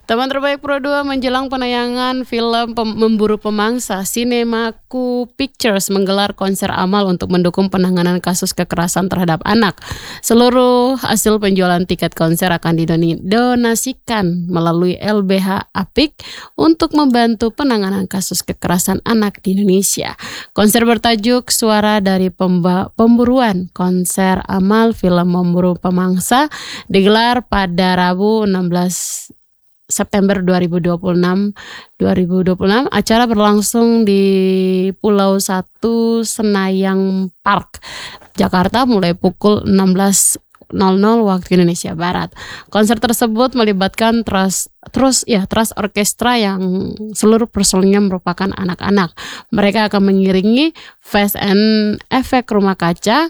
Teman Terbaik Pro 2 menjelang penayangan film Memburu Pemangsa, Cinemaku Pictures menggelar konser amal untuk mendukung penanganan kasus kekerasan terhadap anak. Seluruh hasil penjualan tiket konser akan didonasikan melalui LBH Apik untuk membantu penanganan kasus kekerasan anak di Indonesia. Konser bertajuk Suara dari Pemburuan. Konser amal film Memburu Pemangsa digelar pada Rabu 16 September 2026. Acara berlangsung di Pulau 1 Senayang Park, Jakarta mulai pukul 16.00 waktu Indonesia Barat. Konser tersebut melibatkan Trust Orkestra yang seluruh personilnya merupakan anak-anak. Mereka akan mengiringi Fast and Efek Rumah Kaca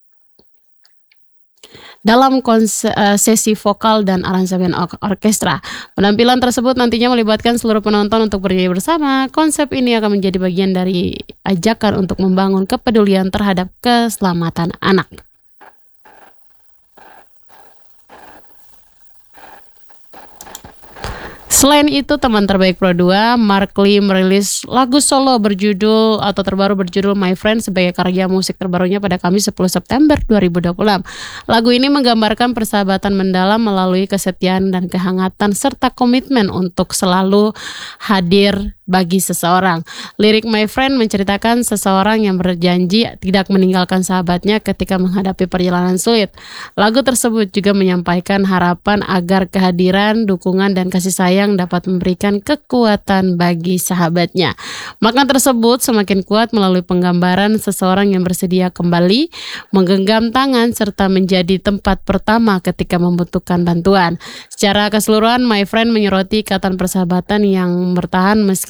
dalam sesi vokal dan aransemen orkestra. Penampilan tersebut nantinya melibatkan seluruh penonton untuk bernyanyi bersama. Konsep ini akan menjadi bagian dari ajakan untuk membangun kepedulian terhadap keselamatan anak. Selain itu, Teman Terbaik Pro 2, Mark Lee merilis lagu solo terbaru berjudul My Friend sebagai karya musik terbarunya pada Kamis 10 September 2026. Lagu ini menggambarkan persahabatan mendalam melalui kesetiaan dan kehangatan serta komitmen untuk selalu hadir bagi seseorang. Lirik My Friend menceritakan seseorang yang berjanji tidak meninggalkan sahabatnya ketika menghadapi perjalanan sulit. Lagu tersebut juga menyampaikan harapan agar kehadiran, dukungan, dan kasih sayang dapat memberikan kekuatan bagi sahabatnya. Makna tersebut semakin kuat melalui penggambaran seseorang yang bersedia kembali, menggenggam tangan, serta menjadi tempat pertama ketika membutuhkan bantuan. Secara keseluruhan, My Friend menyoroti ikatan persahabatan yang bertahan meski